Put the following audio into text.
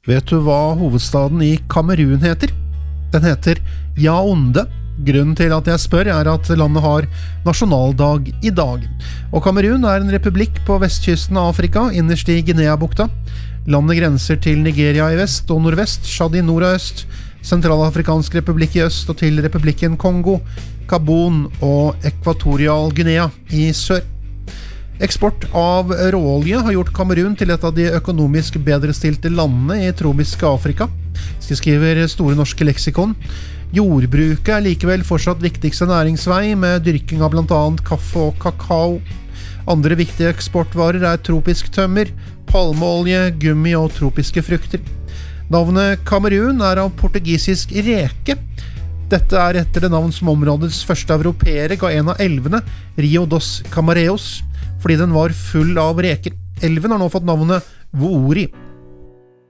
Vet du hva hovedstaden i Kamerun heter? Den heter Yaoundé. Grunnen til at jeg spør at landet har nasjonaldag i dag. Og Kamerun en republikk på vestkysten av Afrika, innerst i Guinea-bukta. Landet grenser til Nigeria i vest og nordvest, Tsjad i nord og øst, Sentralafrikansk republikk i øst og til republikken Kongo, Gabon og Ekvatorial Guinea i sør. Eksport av råolje har gjort Kamerun til et av de økonomisk bedrestilte landene i tropiske Afrika, skriver Store norske leksikon. Jordbruket likevel fortsatt viktigste næringsvei, med dyrking av blant annet kaffe og kakao. Andre viktige eksportvarer tropisk tømmer, palmeolje, gummi og tropiske frukter. Navnet Kamerun av portugisisk reke. Dette etter det navn som områdets første europeere ga en av elvene, Rio dos Camareos, fordi den var full av reker. Elven har nå fått navnet Woori.